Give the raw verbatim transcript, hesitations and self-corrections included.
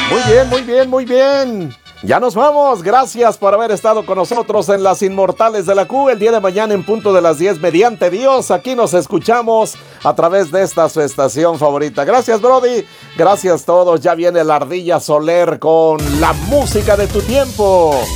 Muy bien, muy bien, muy bien. Ya nos vamos. Gracias por haber estado con nosotros en Las Inmortales de la Q. El día de mañana en punto de las diez, mediante Dios, aquí nos escuchamos a través de esta su estación favorita. Gracias, Brody. Gracias a todos. Ya viene la Ardilla Soler con la música de tu tiempo.